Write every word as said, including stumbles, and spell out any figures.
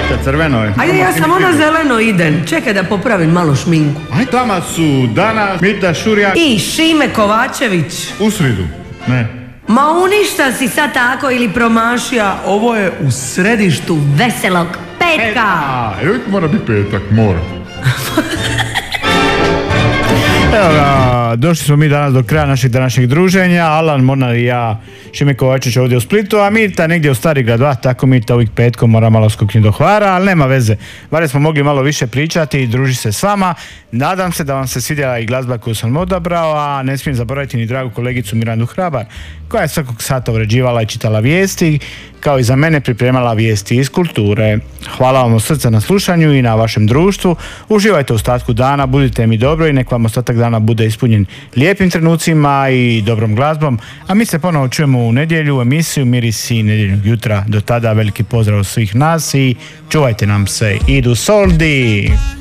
Ajte, crveno je. Ajde, ja samo na zeleno idem. Čekaj da popravim malo šminku. Ajde, tama su danas Mita Šurjak I Šime Kovačević. u sridu. Ne. Ma uništa si sad tako ili promašija. Ovo je u središtu veselog petka. A, uvijek mora biti petak, mora. Evo ga, došli smo mi danas do kraja našeg današnjeg druženja. Alan, Mornar i ja, Šime Kovačić ovdje u Splitu, a Mirta negdje u Starigrad dva, tako Mirta ovih petkom mora malo skoknuti do Hvara, ali nema veze. Bare smo mogli malo više pričati i družiti se s vama. Nadam se da vam se svidjela i glazba koju sam odabrao, a ne smijem zaboraviti ni dragu kolegicu Mirandu Hrabar, koja je svakog sata uređivala i čitala vijesti, kao i za mene pripremala vijesti iz kulture. Hvala vam od srca na slušanju i na vašem društvu. Uživajte u ostatku dana, budite mi dobro i nek vam ostatak dana bude ispunjen lijepim trenucima i dobrom glazbom. A mi se ponovo čujemo u nedjelju u emisiju Mirisi nedjeljnog jutra. Do tada veliki pozdrav svih nas i čuvajte nam se. Idu soldi!